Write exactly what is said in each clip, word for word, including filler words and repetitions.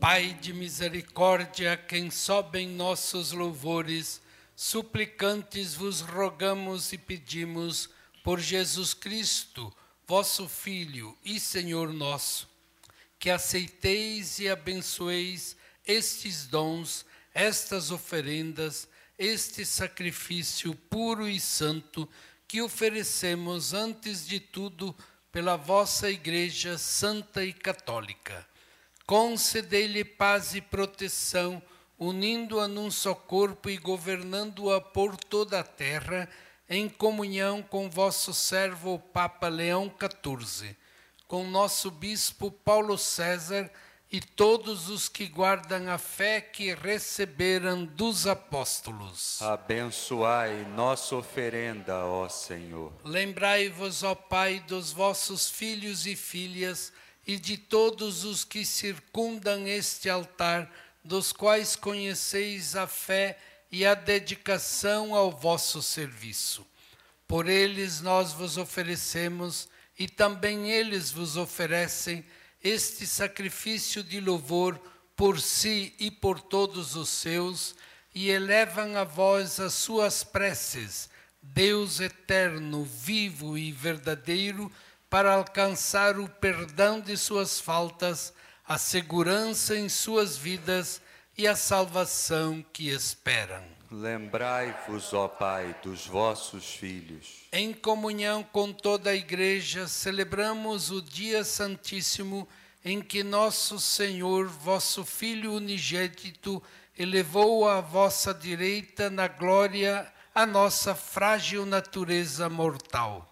Pai de misericórdia, a quem sobem nossos louvores, suplicantes vos rogamos e pedimos por Jesus Cristo, vosso Filho e Senhor nosso, que aceiteis e abençoeis estes dons, estas oferendas, este sacrifício puro e santo que oferecemos antes de tudo pela vossa Igreja Santa e Católica. Concedei-lhe paz e proteção, unindo-a num só corpo e governando-a por toda a terra, em comunhão com vosso servo o Papa Leão quatorze, com nosso bispo Paulo César e todos os que guardam a fé que receberam dos apóstolos. Abençoai nossa oferenda, ó Senhor. Lembrai-vos, ó Pai, dos vossos filhos e filhas e de todos os que circundam este altar, dos quais conheceis a fé e a dedicação ao vosso serviço. Por eles nós vos oferecemos, e também eles vos oferecem, este sacrifício de louvor por si e por todos os seus, e elevam a vós as suas preces, Deus eterno, vivo e verdadeiro, para alcançar o perdão de suas faltas, a segurança em suas vidas e a salvação que esperam. Lembrai-vos, ó Pai, dos vossos filhos. Em comunhão com toda a Igreja, celebramos o dia santíssimo em que nosso Senhor, vosso Filho unigênito, elevou à vossa direita na glória a nossa frágil natureza mortal.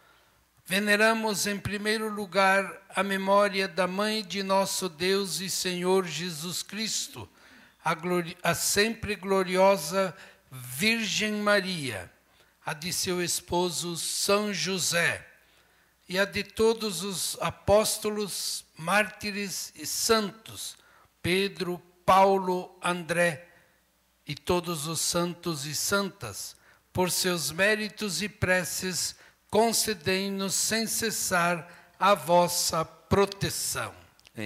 Veneramos em primeiro lugar a memória da Mãe de nosso Deus e Senhor Jesus Cristo, a, glori- a sempre gloriosa Virgem Maria, a de seu esposo São José, e a de todos os apóstolos, mártires e santos, Pedro, Paulo, André, e todos os santos e santas, por seus méritos e preces, concedei-nos sem cessar a vossa proteção.